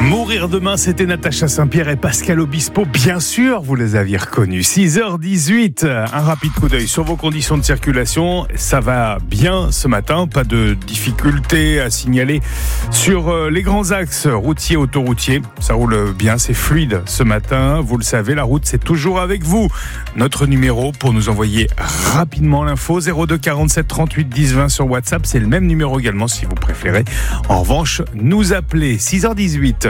Mourir demain, c'était Natacha Saint-Pierre et Pascal Obispo. Bien sûr, vous les aviez reconnus. 6h18, un rapide coup d'œil sur vos conditions de circulation. Ça va bien ce matin, pas de difficultés à signaler sur les grands axes routiers, autoroutiers. Ça roule bien, c'est fluide ce matin. Vous le savez, la route, c'est toujours avec vous. Notre numéro pour nous envoyer rapidement l'info, 02 47 38 10 20 sur WhatsApp. C'est le même numéro également si vous préférez. En revanche, nous appeler. 6h18.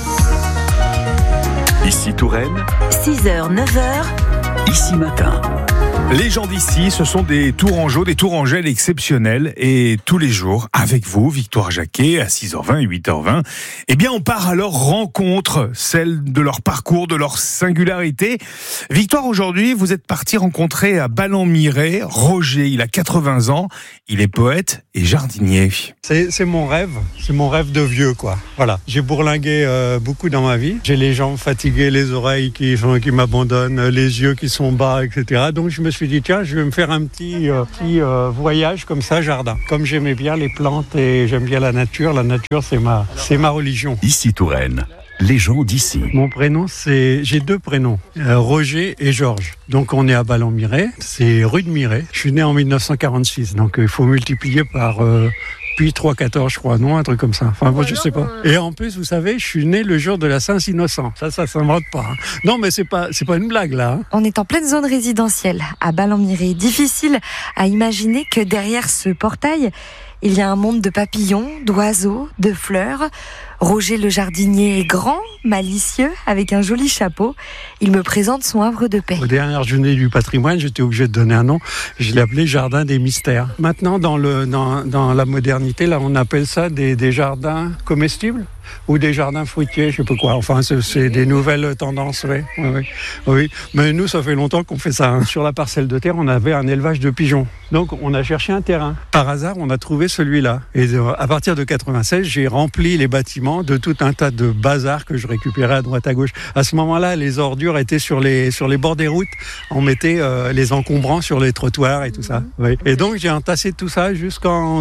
Ici Touraine, 6h, 9h, ici matin. Les gens d'ici, ce sont des Tourangeaux, des Tourangelles exceptionnels. Et tous les jours, avec vous, Victoire Jacquet, à 6h20 et 8h20, eh bien, on part à leur rencontre, celle de leur parcours, de leur singularité. Victoire, aujourd'hui, vous êtes parti rencontrer à Ballon-Miré Roger. Il a 80 ans, il est poète et jardinier. C'est mon rêve de vieux, quoi. Voilà, j'ai bourlingué beaucoup dans ma vie. J'ai les jambes fatiguées, les oreilles qui m'abandonnent, les yeux qui sont bas, etc. Donc je me suis dit, tiens, je vais me faire un petit voyage comme ça, jardin. Comme j'aimais bien les plantes et j'aime bien la nature c'est ma religion. Ici Touraine, les gens d'ici. Mon prénom, j'ai deux prénoms, Roger et Georges. Donc on est à Ballon-Miré, c'est rue de Miré. Je suis né en 1946, donc il faut multiplier par... puis 3-14, je crois, non, un truc comme ça. Enfin, moi, je sais pas. Et en plus, vous savez, je suis né le jour de la Saint-Innocent. Ça s'invente pas. Hein. Non, mais c'est pas une blague, là. Hein. On est en pleine zone résidentielle, à Ballon-Miré. Difficile à imaginer que derrière ce portail, il y a un monde de papillons, d'oiseaux, de fleurs. Roger le jardinier est grand, malicieux, avec un joli chapeau. Il me présente son havre de paix. Aux dernières journées du patrimoine, j'étais obligé de donner un nom. Je l'ai appelé Jardin des Mystères. Maintenant, dans la modernité, là, on appelle ça des jardins comestibles ou des jardins fruitiers, je sais pas quoi. Enfin, c'est des nouvelles tendances, oui. Mais nous, ça fait longtemps qu'on fait ça. Hein. Sur la parcelle de terre, on avait un élevage de pigeons. Donc, on a cherché un terrain. Par hasard, on a trouvé celui-là. Et à partir de 96, j'ai rempli les bâtiments de tout un tas de bazar que je récupérais à droite à gauche. À ce moment-là, les ordures étaient sur les bords des routes. On mettait les encombrants sur les trottoirs et tout ça. Oui. Et donc, j'ai entassé tout ça jusqu'en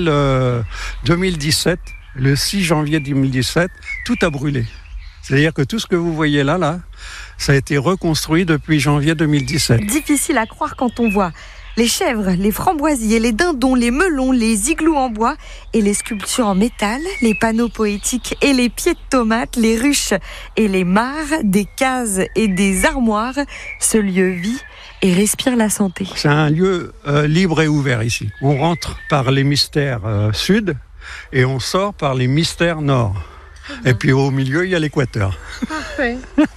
2017. Le 6 janvier 2017, tout a brûlé. C'est-à-dire que tout ce que vous voyez là, ça a été reconstruit depuis janvier 2017. Difficile à croire quand on voit les chèvres, les framboisiers, les dindons, les melons, les igloos en bois et les sculptures en métal, les panneaux poétiques et les pieds de tomates, les ruches et les mares, des cases et des armoires. Ce lieu vit et respire la santé. C'est un lieu libre et ouvert ici. On rentre par les mystères sud et on sort par les mystères nord. Et puis au milieu, il y a l'équateur. Parfait.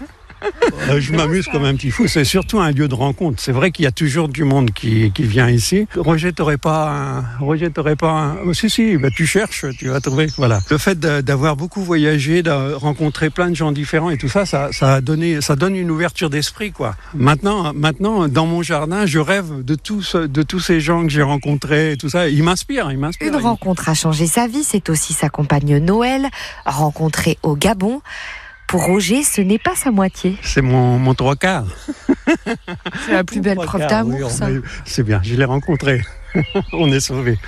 Je m'amuse comme un petit fou. C'est surtout un lieu de rencontre. C'est vrai qu'il y a toujours du monde qui vient ici. Roger, t'aurais pas un... Oh, si, bah, tu cherches, tu vas trouver. Voilà. Le fait d'avoir beaucoup voyagé, de rencontrer plein de gens différents et tout ça, ça donne une ouverture d'esprit, quoi. Maintenant, dans mon jardin, je rêve de tous ces gens que j'ai rencontrés et tout ça. Ils m'inspirent. Une rencontre a changé sa vie. C'est aussi sa compagne Noël, rencontrée au Gabon. Pour Roger, ce n'est pas sa moitié. C'est mon trois quarts. C'est la plus belle preuve d'amour, oui, ça. C'est bien, je l'ai rencontré. On est sauvés.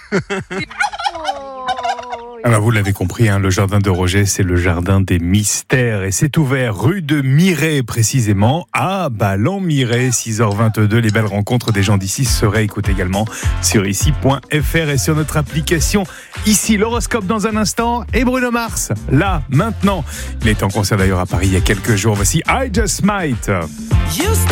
Alors vous l'avez compris, le jardin de Roger, c'est le jardin des mystères. Et c'est ouvert rue de Miré, précisément, à Ballon-Miré, 6h22. Les belles rencontres des gens d'ici se réécoutent également sur ici.fr et sur notre application. Ici, l'horoscope dans un instant. Et Bruno Mars, là, maintenant. Il est en concert d'ailleurs à Paris il y a quelques jours. Voici I Just Might.